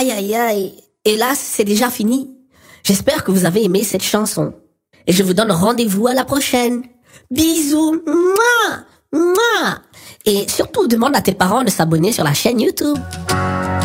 Aïe, aïe, aïe. Hélas, c'est déjà fini. J'espère que vous avez aimé cette chanson. Et je vous donne rendez-vous à la prochaine. Bisous. Mouah, mouah. Et surtout, demande à tes parents de s'abonner sur la chaîne YouTube.